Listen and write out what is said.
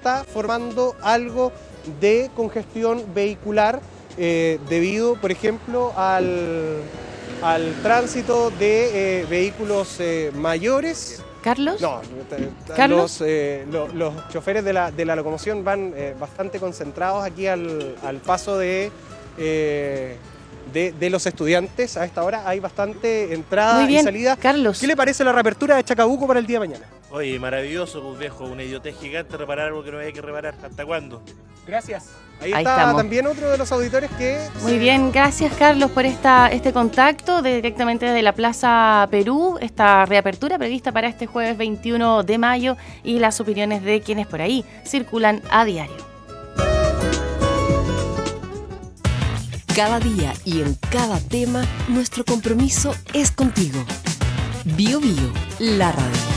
está formando algo de congestión vehicular debido, por ejemplo, al tránsito de vehículos mayores. ¿Carlos? No, ¿Carlos? los choferes de la locomoción van bastante concentrados aquí al paso de los estudiantes. A esta hora hay bastante entrada Muy bien, y salida. Carlos. ¿Qué le parece la reapertura de Chacabuco para el día de mañana? Oye, maravilloso, pues viejo, una idiotez gigante reparar algo que no hay que reparar. ¿Hasta cuándo? Gracias. Ahí Ahí está estamos. también otro de los auditores que... Muy bien, gracias Carlos por este contacto directamente desde la Plaza Perú, esta reapertura prevista para este jueves 21 de mayo y las opiniones de quienes por ahí circulan a diario. Cada día y en cada tema, nuestro compromiso es contigo. Bio Bio, la radio.